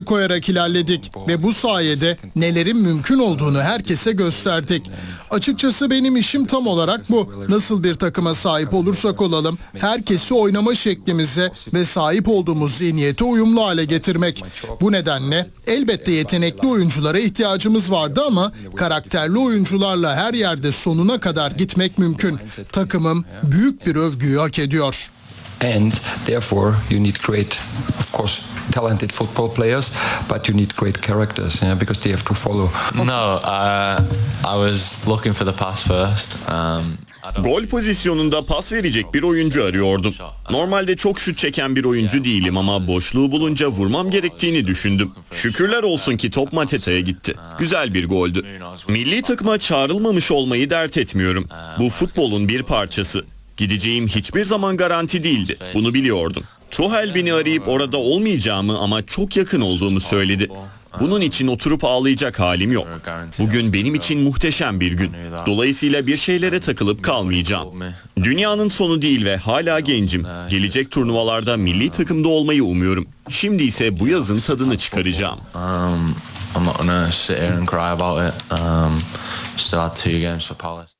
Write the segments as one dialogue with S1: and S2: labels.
S1: koyarak ilerledik ve bu sayede nelerin mümkün olduğunu herkese gösterdik. Açıkçası benim işim tam olarak bu. Nasıl bir takıma sahip olursak olalım, herkesi oynama şeklimize ve sahip olduğumuz zihniyete uyumlu hale getirmek. Bu nedenle elbette yetenekli oyunculara ihtiyacımız vardı ama karakterli oyuncularla her yerde sonuna kadar gitmek mümkün. Takımım büyük bir övgüyü hak ediyor.
S2: And therefore you need great, of course, talented football players, but you need great characters, because they have to follow.
S3: No, I was looking for the pass first.
S4: Gol pozisyonunda pas verecek bir oyuncu arıyordum. Normalde çok şut çeken bir oyuncu değilim ama boşluğu bulunca vurmam gerektiğini düşündüm. Şükürler olsun ki top Mateta'ya gitti. Güzel bir goldü. Milli takıma çağrılmamış olmayı dert etmiyorum. Bu futbolun bir parçası. Gideceğim hiçbir zaman garanti değildi. Bunu biliyordum. Tuchel beni arayıp orada olmayacağımı ama çok yakın olduğumu söyledi. Bunun için oturup ağlayacak halim yok. Bugün benim için muhteşem bir gün. Dolayısıyla bir şeylere takılıp kalmayacağım. Dünyanın sonu değil ve hala gencim. Gelecek turnuvalarda milli takımda olmayı umuyorum. Şimdi ise bu yazın tadını çıkaracağım.
S3: I'm not gonna sit here and cry about it. Still had 2 games for Palace.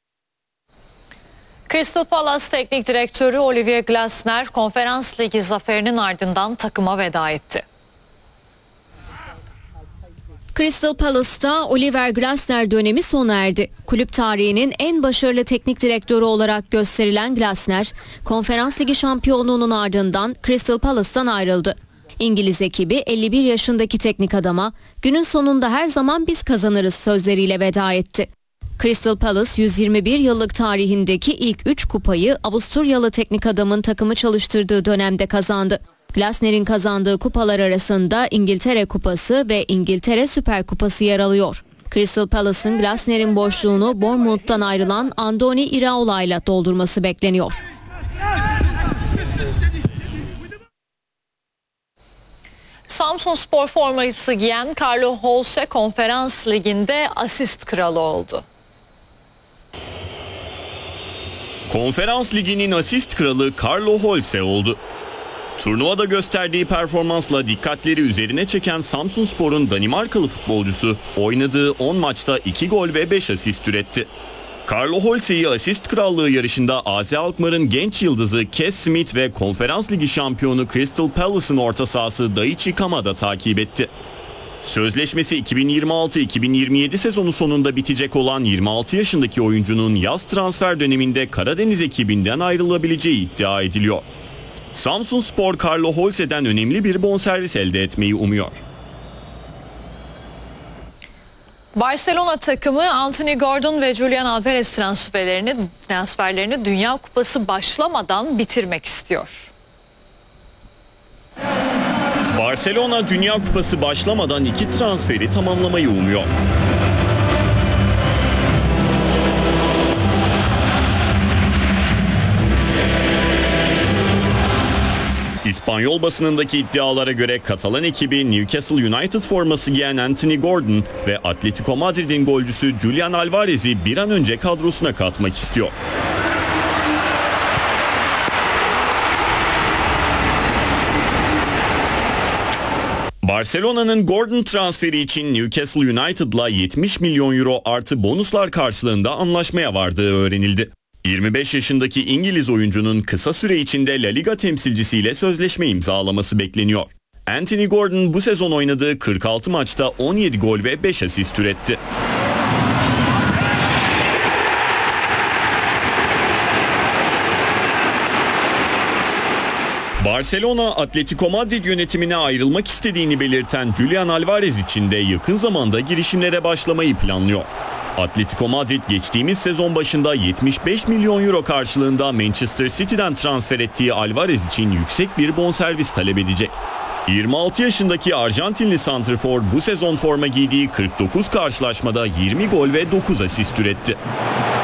S5: Crystal Palace Teknik Direktörü Olivier Glasner Konferans Ligi zaferinin ardından takıma veda etti.
S6: Crystal Palace'ta Oliver Glasner dönemi sona erdi. Kulüp tarihinin en başarılı teknik direktörü olarak gösterilen Glasner, Konferans Ligi şampiyonluğunun ardından Crystal Palace'tan ayrıldı. İngiliz ekibi 51 yaşındaki teknik adama "Günün sonunda her zaman biz kazanırız" sözleriyle veda etti. Crystal Palace 121 yıllık tarihindeki ilk 3 kupayı Avusturyalı teknik adamın takımı çalıştırdığı dönemde kazandı. Glasner'in kazandığı kupalar arasında İngiltere Kupası ve İngiltere Süper Kupası yer alıyor. Crystal Palace'ın Glasner'in boşluğunu Bournemouth'tan ayrılan Andoni Iraola ile doldurması bekleniyor.
S5: Samsunspor forması giyen Carlo Holse Konferans Ligi'nde asist kralı oldu.
S4: Konferans Ligi'nin asist kralı Carlo Holse oldu. Turnuvada gösterdiği performansla dikkatleri üzerine çeken Samsunspor'un Danimarkalı futbolcusu oynadığı 10 maçta 2 gol ve 5 asist üretti. Carlo Holse'yi asist krallığı yarışında AZ Alkmaar'ın genç yıldızı Kes Smith ve Konferans Ligi şampiyonu Crystal Palace'ın orta sahası Daichi Kamada takip etti. Sözleşmesi 2026-2027 sezonu sonunda bitecek olan 26 yaşındaki oyuncunun yaz transfer döneminde Karadeniz ekibinden ayrılabileceği iddia ediliyor. Samsunspor Carlo Holse'den önemli bir bonservis elde etmeyi umuyor.
S5: Barcelona takımı Anthony Gordon ve Julian Alvarez transferlerini Dünya Kupası başlamadan bitirmek istiyor.
S4: Barcelona Dünya Kupası başlamadan 2 transferi tamamlamayı umuyor. İspanyol basınındaki iddialara göre Katalan ekibi Newcastle United forması giyen Anthony Gordon ve Atletico Madrid'in golcüsü Julian Alvarez'i bir an önce kadrosuna katmak istiyor. Barcelona'nın Gordon transferi için Newcastle United'la 70 milyon euro artı bonuslar karşılığında anlaşmaya vardığı öğrenildi. 25 yaşındaki İngiliz oyuncunun kısa süre içinde La Liga temsilcisiyle sözleşme imzalaması bekleniyor. Anthony Gordon bu sezon oynadığı 46 maçta 17 gol ve 5 asist üretti. Barcelona, Atletico Madrid yönetimine ayrılmak istediğini belirten Julian Alvarez için de yakın zamanda girişimlere başlamayı planlıyor. Atletico Madrid geçtiğimiz sezon başında 75 milyon euro karşılığında Manchester City'den transfer ettiği Alvarez için yüksek bir bonservis talep edecek. 26 yaşındaki Arjantinli santrfor bu sezon forma giydiği 49 karşılaşmada 20 gol ve 9 asist üretti.